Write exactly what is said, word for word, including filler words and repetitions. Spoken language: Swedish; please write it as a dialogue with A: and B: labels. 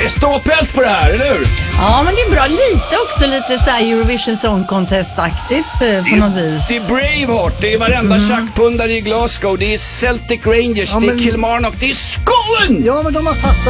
A: ståpäls på det här, eller hur?
B: Ja, men det är bra. Lite också lite så här Eurovision Song Contest-aktigt eh, på något vis.
A: Det är Braveheart, det är varenda mm. schackpundare i Glasgow, det är Celtic Rangers,
C: ja,
A: det är
C: men...
A: Kilmarnock, det är Scotland!
C: Ja, men de har fattat